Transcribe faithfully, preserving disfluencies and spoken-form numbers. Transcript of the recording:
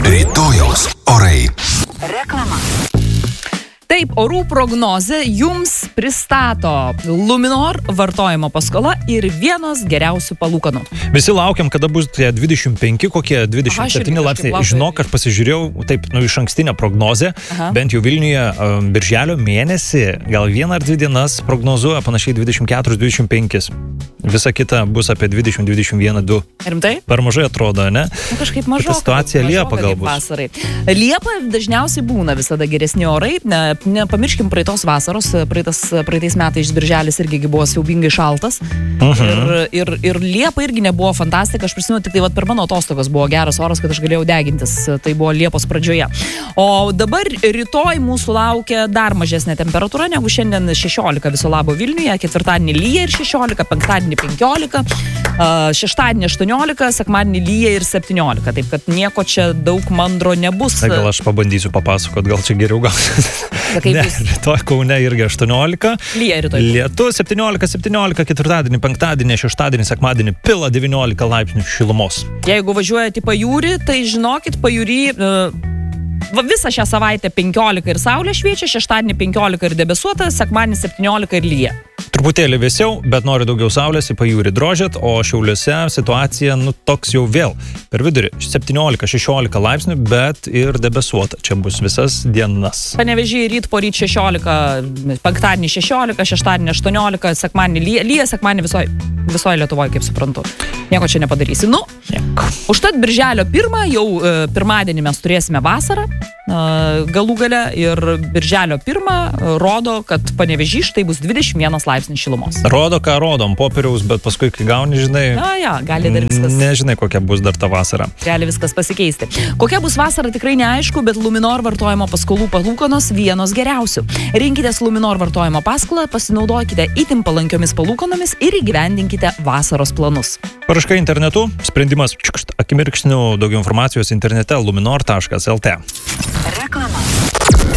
Rytojaus orai. Reklama. Taip, orų prognozė jums pristato Luminor vartojimo paskola ir vienos geriausių palūkanų. Visi laukiam, kada bus tie dvidešimt penki, kokie dvidešimt septyni laipsniai. Žinok, aš pasižiūrėjau, taip, nu, iš ankstinę prognozę, Aha. bent jau Vilniuje um, birželio mėnesį, gal vieną ar dvi dienas prognozuoja panašiai dvidešimt keturi dvidešimt penki. Visa kita bus apie dvidešimt dvidešimt vienas du. Rimtai? Per mažai atrodo, ne? Nu, kažkaip mažoka. Situacija Liepa gal bus. Vasarai. Liepa dažniausiai būna visada geresni orai. Ne, nepamirškim praeitos vasaros. Praeitas, praeitais metais birželis irgi buvo siaubingai šaltas. Uh-huh. Ir, ir, ir Liepa irgi nebuvo fantastika. Aš prisimenu, tik tai vat, per mano atostogos buvo geras oras, kad aš galėjau degintis. Tai buvo Liepos pradžioje. O dabar rytoj mūsų laukia dar mažesnė temperatūra negu šiandien šešiolika viso labo Vilniuje. Ketvirtadienį lyja ir šešiolika, penktadienį penkiolika, šeštadienį aštuoniolika, sekmadienį lyja ir septyniolika. Taip, kad nieko čia daug mandro nebus. Tai gal aš pabandysiu papasakot, gal čia geriau gal. Ne, rytoj Kaune irgi aštuoniolika. Lyja rytoj. Lietu septyniolika, septyniolika, ketvirtadienį, penktadienį, šeštadienį, sekmadienį pila devyniolika laipsnių šilumos. Jeigu važiuojate į pajūrį, tai žinokit, pajūrį uh, visą šią savaitę penkiolika ir saulė šviečia, šeštadienį penkiolika ir debesuota, sekmadienį septyniolika ir lyja. Truputėlį vėsiau, bet nori daugiau saulės, į pajūrį drožėt, o Šiauliuose situacija, nu, toks jau vėl. Per vidurį septyniolika šešiolika laipsnių, bet ir debesuota. Čia bus visas dienas. Panevėžyje ryt po ryt šešiolika, penktadienį šešiolika, šeštadienį aštuoniolika, sekmadienį lyja, lyja sekmadienį visoje visoje Lietuvoje, kaip suprantu. Nieko čia nepadarysi. Nu, Nieko. Užtat birželio pirmą, jau e, pirmadienį mes turėsime vasarą, e, galų gale, ir birželio pirmą e, rodo, kad Panevėžy štai bus dvidešimt vienas laipsnis šilumos. Rodo, ką rodom, popieriaus, bet paskui, kai gauni, žinai, Na, ja, gali dar viskas, nežinai, kokia bus dar ta vasara. gali viskas pasikeisti. Kokia bus vasara tikrai neaišku, bet Luminor vartojimo paskolų palūkanos vienos geriausių. Rinkitės Luminor vartojimo paskolą, pasinaudokite itin palankiomis palūkanomis ir įgyvendinkite vasaros planus. Paraškai internetu, sprendimas čiukšt, akimirksniu, daugiau informacijos internete luminor taškas lt. Reklama.